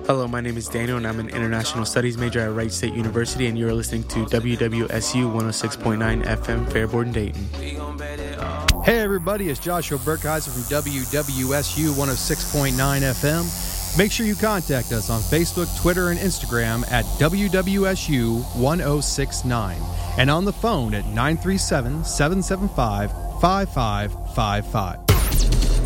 Hello, my name is Daniel, and I'm an international studies major at Wright State University, and you're listening to WWSU 106.9 FM Fairborn, Dayton. Hey everybody, it's Joshua Burkheiser from WWSU 106.9 FM. Make sure you contact us on Facebook, Twitter, and Instagram at WWSU 1069 and on the phone at 937-775-5555.